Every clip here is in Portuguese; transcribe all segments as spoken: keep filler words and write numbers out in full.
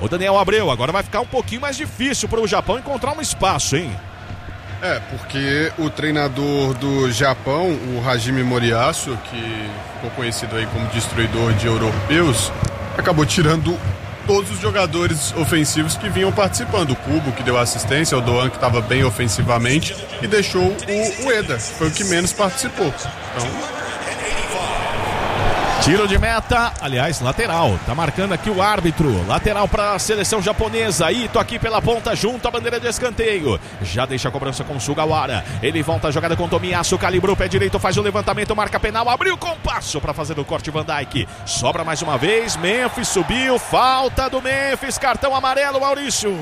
O Daniel Abreu, agora vai ficar um pouquinho mais difícil para o Japão encontrar um espaço, hein? É, porque o treinador do Japão, o Hajime Moriyasu, que ficou conhecido aí como destruidor de europeus, acabou tirando todos os jogadores ofensivos que vinham participando. O Kubo, que deu assistência, o Doan, que estava bem ofensivamente, e deixou o Ueda, que foi o que menos participou. Então... Tiro de meta, aliás, lateral. Tá marcando aqui o árbitro. Lateral para a seleção japonesa. Ito aqui pela ponta, junto à bandeira de escanteio. Já deixa a cobrança com o Sugawara. Ele volta a jogada com o Tomiyasu. Calibrou o pé direito, faz o levantamento, marca penal. Abriu com passo para fazer o corte Van Dijk. Sobra mais uma vez. Memphis subiu. Falta do Memphis. Cartão amarelo, Maurício.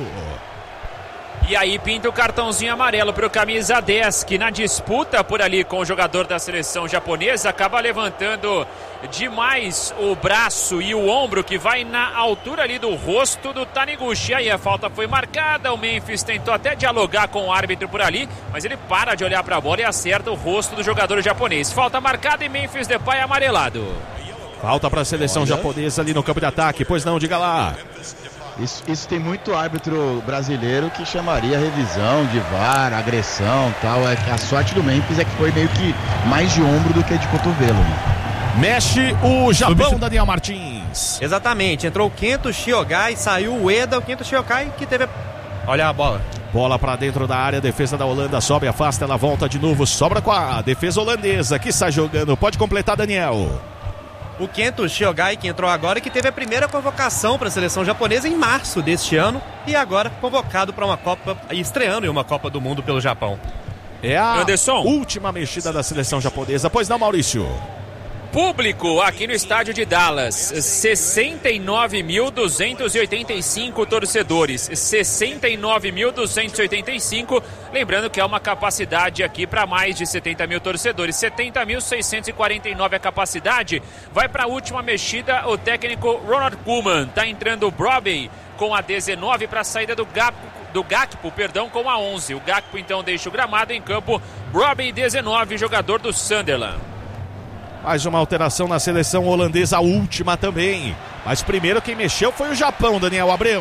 E aí pinta o cartãozinho amarelo para o camisa dez, que na disputa por ali com o jogador da seleção japonesa acaba levantando demais o braço e o ombro, que vai na altura ali do rosto do Taniguchi. Aí a falta foi marcada, o Memphis tentou até dialogar com o árbitro por ali, mas ele para de olhar para a bola e acerta o rosto do jogador japonês. Falta marcada e Memphis Depay amarelado. Falta para a seleção Olha. japonesa ali no campo de ataque, pois não, diga lá. Isso, isso tem muito árbitro brasileiro que chamaria revisão de V A R, agressão e tal. É, a sorte do Memphis é que foi meio que mais de ombro do que de cotovelo, né? Mexe o Japão, Substitu... Daniel Martins. Exatamente, entrou o Kento Shiogai, saiu o Ueda, o Kento Shiogai que teve... Olha a bola. Bola para dentro da área, defesa da Holanda sobe, afasta, ela volta de novo, sobra com a defesa holandesa que sai jogando. Pode completar, Daniel. O Kento Shiogai, que entrou agora, que teve a primeira convocação para a seleção japonesa em março deste ano e agora convocado para uma Copa, estreando em uma Copa do Mundo pelo Japão. É a Anderson. última mexida da seleção japonesa, pois não, Maurício? Público aqui no estádio de Dallas, sessenta e nove mil duzentos e oitenta e cinco torcedores, sessenta e nove mil duzentos e oitenta e cinco, lembrando que é uma capacidade aqui para mais de setenta mil torcedores, setenta mil seiscentos e quarenta e nove a capacidade. Vai para a última mexida o técnico Ronald Koeman, tá entrando o Brobbey com a dezenove para a saída do Gakpo, do Gakpo, perdão, com a onze. O Gakpo então deixa o gramado em campo, Brobbey dezenove, jogador do Sunderland. Mais uma alteração na seleção holandesa, a última também. Mas primeiro quem mexeu foi o Japão, Daniel Abreu.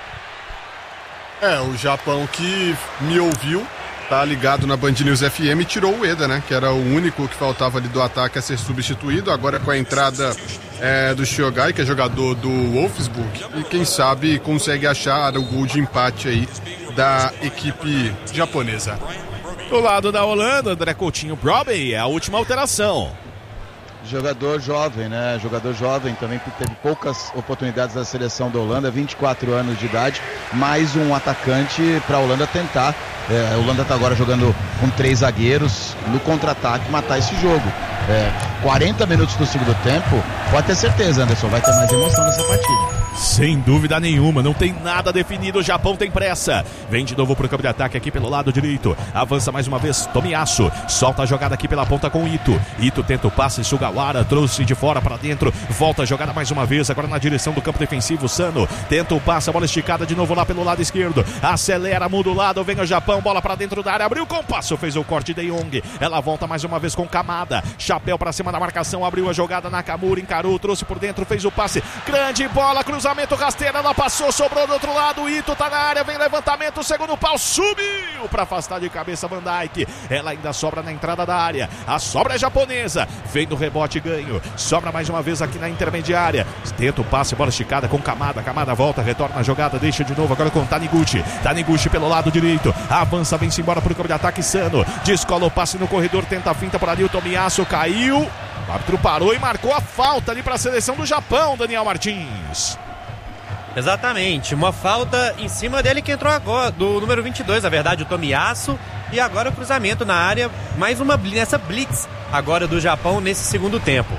É, o Japão que me ouviu, tá ligado na Band News F M e tirou o Ueda, né? Que era o único que faltava ali do ataque a ser substituído. Agora com a entrada é, do Shiogai, que é jogador do Wolfsburg. E quem sabe consegue achar o gol de empate aí da equipe japonesa. Do lado da Holanda, André Coutinho, Brobbey é a última alteração. Jogador jovem, né? Jogador jovem também que teve poucas oportunidades da seleção da Holanda, vinte e quatro anos de idade, mais um atacante para a Holanda tentar. É, a Holanda está agora jogando com três zagueiros no contra-ataque, matar esse jogo. É, quarenta minutos do segundo tempo, pode ter certeza, Anderson, vai ter mais emoção nessa partida. Sem dúvida nenhuma, não tem nada definido, o Japão tem pressa. Vem de novo pro campo de ataque aqui pelo lado direito. Avança mais uma vez, Tomiyasu. Solta a jogada aqui pela ponta com Ito. Ito tenta o passe, Sugawara trouxe de fora para dentro. Volta a jogada mais uma vez, agora na direção do campo defensivo. Sano tenta o passe, a bola esticada de novo lá pelo lado esquerdo. Acelera, muda o lado, vem o Japão, bola para dentro da área. Abriu com o passo, fez o corte de Jong. Ela volta mais uma vez com Kamada. Chapéu para cima da marcação, abriu a jogada, Nakamura encarou, trouxe por dentro, fez o passe. Grande bola, cruzamento rasteira, ela passou, sobrou do outro lado, Ito tá na área, vem levantamento, segundo pau, subiu para afastar de cabeça Van Dijk. Ela ainda sobra na entrada da área, a sobra é japonesa, vem no rebote, ganho, sobra mais uma vez aqui na intermediária, tenta o passe, bola esticada com Kamada, Kamada volta, retorna a jogada, deixa de novo agora com Taniguchi, Taniguchi pelo lado direito, avança, vem-se embora pro campo de ataque, Sano, descola o passe no corredor, tenta a finta por ali, o Tomiyasu caiu, o árbitro parou e marcou a falta ali para a seleção do Japão, Daniel Martins. Exatamente, uma falta em cima dele que entrou agora, do número vinte e dois, na verdade, o Tomiyasu, e agora o cruzamento na área, mais uma nessa blitz agora do Japão nesse segundo tempo.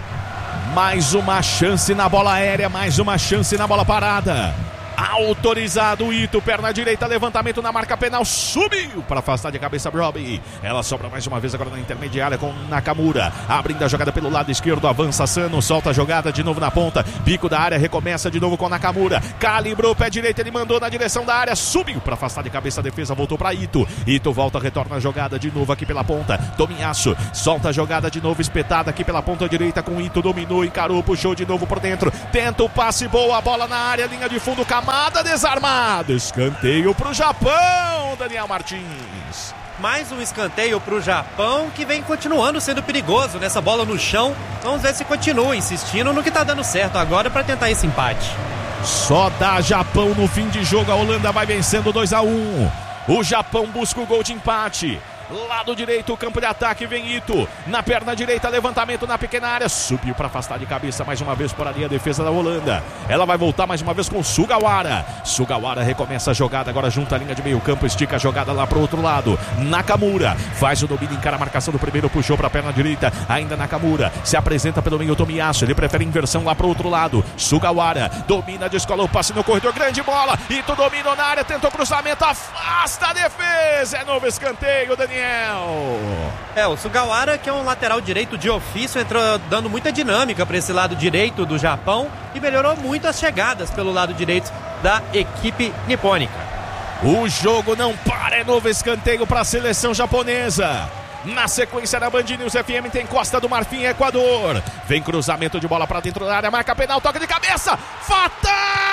Mais uma chance na bola aérea, mais uma chance na bola parada. Autorizado o Ito, perna direita, levantamento na marca penal, subiu para afastar de cabeça Brobbey. Ela sobra mais uma vez agora na intermediária com Nakamura, abrindo a jogada pelo lado esquerdo, avança Sano, solta a jogada de novo na ponta, bico da área, recomeça de novo com Nakamura, calibrou o pé direito, ele mandou na direção da área, subiu para afastar de cabeça a defesa, voltou para Ito, Ito volta, retorna a jogada de novo aqui pela ponta, Tomiyasu, solta a jogada de novo, espetada aqui pela ponta direita com Ito, dominou, encarou, puxou de novo por dentro, tenta o passe, boa bola na área, linha de fundo, Kamada nada desarmado. Escanteio pro Japão, Daniel Martins. Mais um escanteio pro Japão, que vem continuando sendo perigoso nessa bola no chão. Vamos ver se continua insistindo no que tá dando certo agora para tentar esse empate. Só dá Japão no fim de jogo. A Holanda vai vencendo dois a um. O Japão busca o gol de empate. Lado direito, campo de ataque, vem Ito. Na perna direita, levantamento na pequena área. Subiu para afastar de cabeça mais uma vez por ali a defesa da Holanda. Ela vai voltar mais uma vez com Sugawara. Sugawara recomeça a jogada, agora junta a linha de meio campo, estica a jogada lá pro outro lado. Nakamura faz o domínio, encara a marcação do primeiro, puxou para a perna direita. Ainda Nakamura, se apresenta pelo meio Tomiyasu. Ele prefere inversão lá pro outro lado. Sugawara domina, descola o passe no corredor, grande bola. Ito dominou na área, tentou cruzamento, afasta a defesa. É novo escanteio, Daniel. É, o Sugawara, que é um lateral direito de ofício, entrou dando muita dinâmica para esse lado direito do Japão e melhorou muito as chegadas pelo lado direito da equipe nipônica. O jogo não para, é novo escanteio para a seleção japonesa. Na sequência da Band News F M tem Costa do Marfim, Equador. Vem cruzamento de bola para dentro da área, marca penal, toque de cabeça, fatal!